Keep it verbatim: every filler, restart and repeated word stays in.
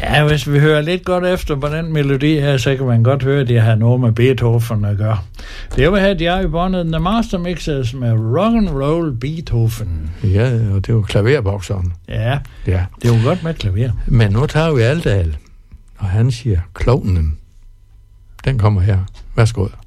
Ja, hvis vi hører lidt godt efter på den melodi her, så kan man godt høre, at det har noget med Beethoven at gøre. Det var her, de er i båndet The Master Mixers med Rock'n'Roll Beethoven. Ja, og det var klaverbokseren. Ja, ja, det var godt med klaver. Men nu tager vi Aldal, og han siger klovnen. Den kommer her. Værsgo.